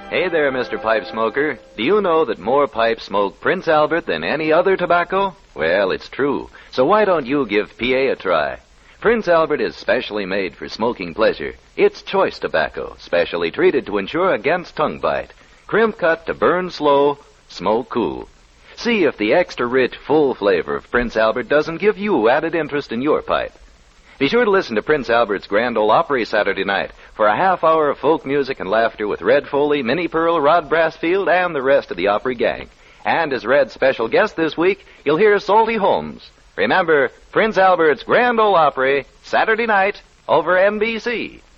Hey there, Mr. Pipe Smoker. Do you know that more pipes smoke Prince Albert than any other tobacco? Well, it's true. So why don't you give PA a try? Prince Albert is specially made for smoking pleasure. It's choice tobacco, specially treated to ensure against tongue bite. Crimp cut to burn slow, smoke cool. See if the extra rich, full flavor of Prince Albert doesn't give you added interest in your pipe. Be sure to listen to Prince Albert's Grand Ole Opry Saturday night for a half hour of folk music and laughter with Red Foley, Minnie Pearl, Rod Brassfield, and the rest of the Opry gang. And as Red's special guest this week, you'll hear Salty Holmes. Remember, Prince Albert's Grand Ole Opry, Saturday night, over NBC.